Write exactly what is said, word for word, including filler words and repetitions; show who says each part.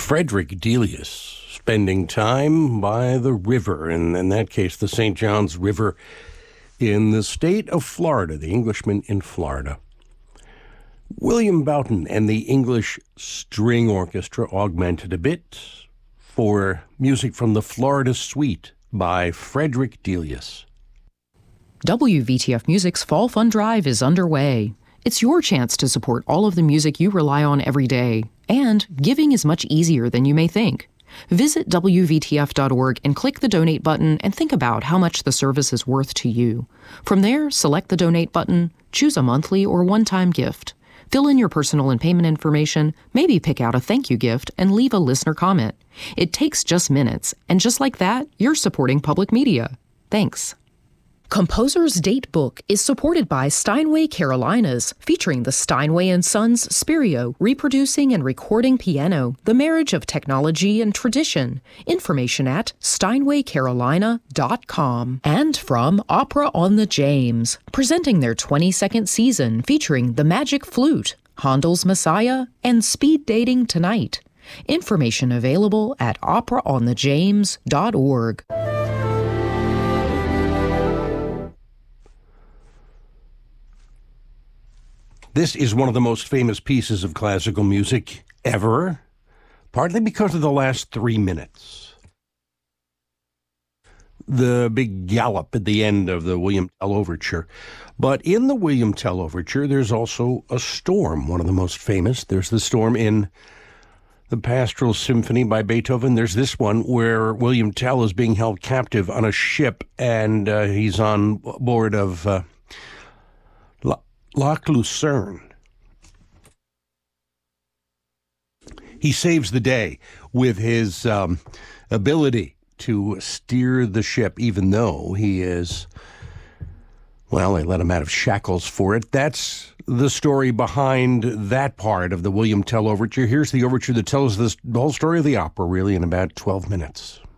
Speaker 1: Frederick Delius, spending time by the river, and in that case, the Saint Johns River in the state of Florida, the Englishman in Florida. William Boughton and the English String Orchestra augmented a bit for music from the Florida Suite by Frederick Delius.
Speaker 2: W V T F Music's Fall Fund Drive is underway. It's your chance to support all of the music you rely on every day, and giving is much easier than you may think. Visit W V T F dot org and click the donate button and think about how much the service is worth to you. From there, select the donate button, choose a monthly or one-time gift. Fill in your personal and payment information, maybe pick out a thank you gift, and leave a listener comment. It takes just minutes, and just like that, you're supporting public media. Thanks. Composer's Date Book is supported by Steinway Carolinas, featuring the Steinway and Sons Spirio, reproducing and recording piano, the marriage of technology and tradition. Information at steinway carolina dot com. And from Opera on the James, presenting their twenty-second season featuring The Magic Flute, Handel's Messiah, and Speed Dating Tonight. Information available at opera on the james dot org.
Speaker 1: This is one of the most famous pieces of classical music ever, partly because of the last three minutes. The big gallop at the end of the William Tell Overture. But in the William Tell Overture, there's also a storm, one of the most famous. There's the storm in the Pastoral Symphony by Beethoven. There's this one where William Tell is being held captive on a ship, and uh, he's on board of Uh, Loch Lucerne. He saves the day with his um, ability to steer the ship, even though he is, well, they let him out of shackles for it. That's the story behind that part of the William Tell Overture. Here's the overture that tells this, the whole story of the opera, really, in about twelve minutes.